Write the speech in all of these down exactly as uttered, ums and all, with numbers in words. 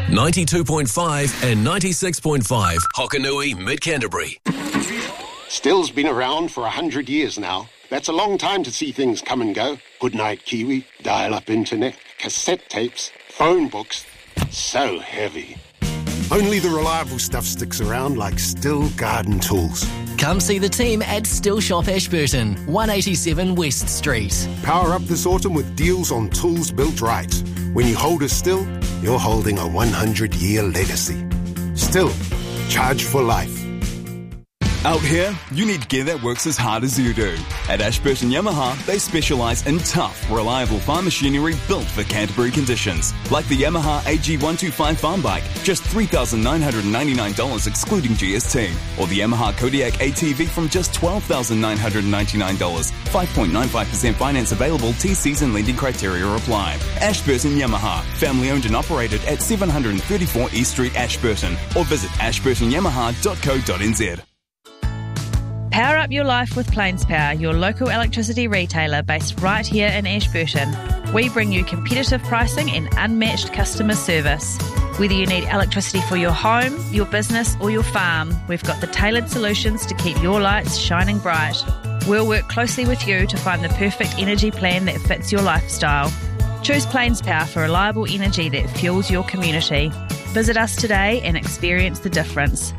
ninety-two point five and ninety-six point five Hokanui, Mid-Canterbury. Still's been around for a hundred years now. That's a long time to see things come and go. Goodnight Kiwi, dial-up internet, cassette tapes, phone books. So heavy. Only the reliable stuff sticks around, like Still Garden Tools. Come see the team at Still Shop Ashburton, one eighty-seven West Street. Power up this autumn with deals on tools built right. When you hold a Still, you're holding a one hundred year legacy. Still, charge for life. Out here, you need gear that works as hard as you do. At Ashburton Yamaha, they specialise in tough, reliable farm machinery built for Canterbury conditions. Like the Yamaha A G one twenty-five farm bike, just three thousand nine hundred ninety-nine dollars excluding G S T. Or the Yamaha Kodiak A T V from just twelve thousand nine hundred ninety-nine dollars. five point nine five percent finance available, T Cs and lending criteria apply. Ashburton Yamaha, family owned and operated at seven thirty-four East Street, Ashburton. Or visit ashburton yamaha dot co dot n z. Power up your life with Plains Power, your local electricity retailer based right here in Ashburton. We bring you competitive pricing and unmatched customer service. Whether you need electricity for your home, your business or your farm, we've got the tailored solutions to keep your lights shining bright. We'll work closely with you to find the perfect energy plan that fits your lifestyle. Choose Plains Power for reliable energy that fuels your community. Visit us today and experience the difference.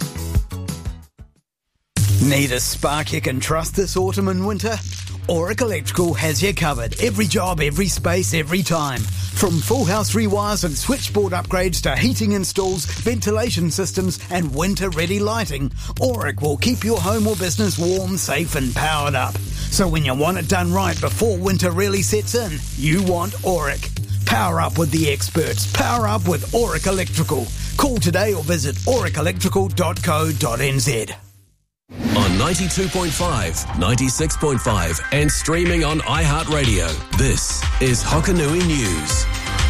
Need a spark you can trust this autumn and winter? Auric Electrical has you covered. Every job, every space, every time. From full house rewires and switchboard upgrades to heating installs, ventilation systems and winter-ready lighting, Auric will keep your home or business warm, safe and powered up. So when you want it done right before winter really sets in, you want Auric. Power up with the experts. Power up with Auric Electrical. Call today or visit auric electrical dot co dot n z. On ninety-two point five, ninety-six point five and streaming on iHeartRadio, this is Hokanui News.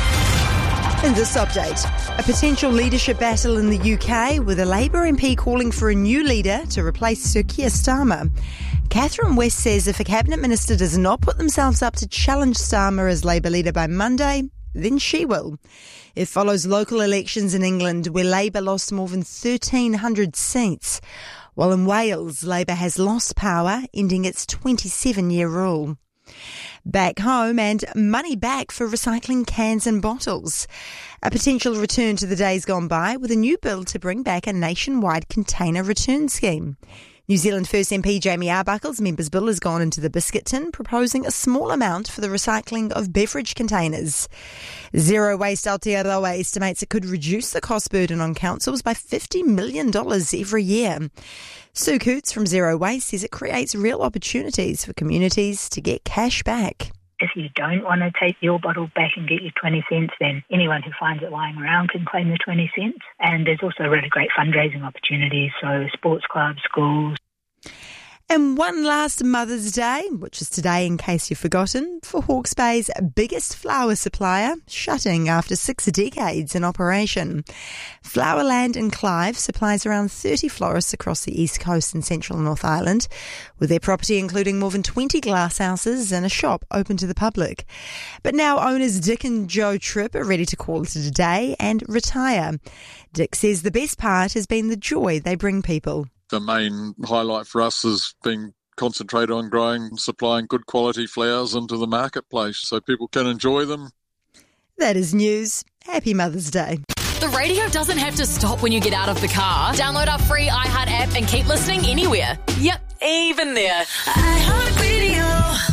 In this update, a potential leadership battle in the U K with a Labour M P calling for a new leader to replace Sir Keir Starmer. Catherine West says if a cabinet minister does not put themselves up to challenge Starmer as Labour leader by Monday, then she will. It follows local elections in England where Labour lost more than thirteen hundred seats. While in Wales, Labour has lost power, ending its twenty-seven-year rule. Back home and money back for recycling cans and bottles. A potential return to the days gone by with a new bill to bring back a nationwide container return scheme. New Zealand First M P Jamie Arbuckle's members' bill has gone into the biscuit tin, proposing a small amount for the recycling of beverage containers. Zero Waste Aotearoa estimates it could reduce the cost burden on councils by fifty million dollars every year. Sue Coots from Zero Waste says it creates real opportunities for communities to get cash back. If you don't want to take your bottle back and get your twenty cents, then anyone who finds it lying around can claim the twenty cents. And there's also really great fundraising opportunities, so sports clubs, schools. And one last Mother's Day, which is today in case you've forgotten, for Hawke's Bay's biggest flower supplier, shutting after six decades in operation. Flowerland in Clive supplies around thirty florists across the East Coast and Central North Island, with their property including more than twenty glasshouses and a shop open to the public. But now owners Dick and Joe Tripp are ready to call it a day and retire. Dick says the best part has been the joy they bring people. The main highlight for us has been concentrated on growing, supplying good quality flowers into the marketplace so people can enjoy them. That is news. Happy Mother's Day. The radio doesn't have to stop when you get out of the car. Download our free iHeart app and keep listening anywhere. Yep, even there. iHeartRadio.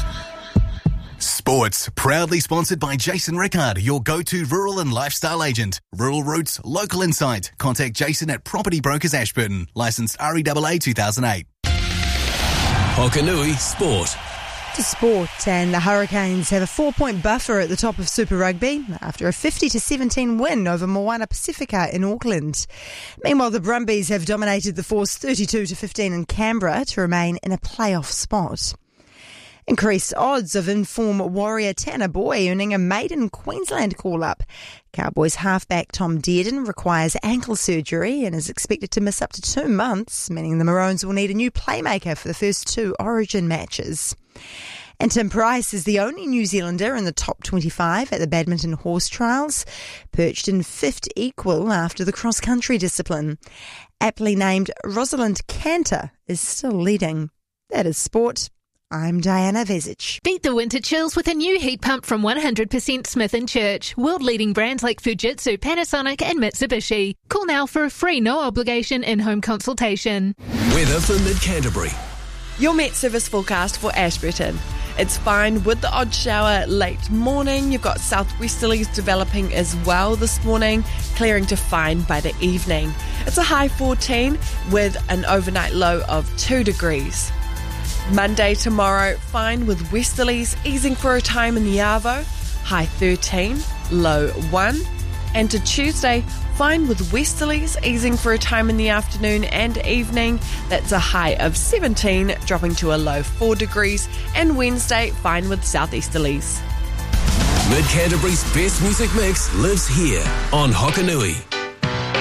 Sports, proudly sponsored by Jason Rickard, your go-to rural and lifestyle agent. Rural roots, local insight. Contact Jason at Property Brokers Ashburton. Licensed R E A A two thousand eight. Hokanui Sport. To sport, and the Hurricanes have a four-point buffer at the top of Super Rugby after a fifty to seventeen win over Moana Pacifica in Auckland. Meanwhile, the Brumbies have dominated the Force thirty-two to fifteen in Canberra to remain in a playoff spot. Increased odds of in-form warrior Tanner Boy earning a maiden Queensland call-up. Cowboys halfback Tom Dearden requires ankle surgery and is expected to miss up to two months, meaning the Maroons will need a new playmaker for the first two Origin matches. And Tim Price is the only New Zealander in the top twenty-five at the badminton horse trials, perched in fifth equal after the cross-country discipline. Aptly named Rosalind Cantor is still leading. That is sport. I'm Diana Vezic. Beat the winter chills with a new heat pump from one hundred percent Smith and Church. World-leading brands like Fujitsu, Panasonic and Mitsubishi. Call now for a free no-obligation in-home consultation. Weather for Mid-Canterbury. Your Met Service forecast for Ashburton. It's fine with the odd shower late morning. You've got southwesterlies developing as well this morning, clearing to fine by the evening. It's a high fourteen with an overnight low of two degrees. Monday tomorrow, fine with westerlies easing for a time in the Arvo, high thirteen, low one. And to Tuesday, fine with westerlies easing for a time in the afternoon and evening. That's a high of seventeen, dropping to a low four degrees. And Wednesday, fine with southeasterlies. Mid-Canterbury's best music mix lives here on Hokanui.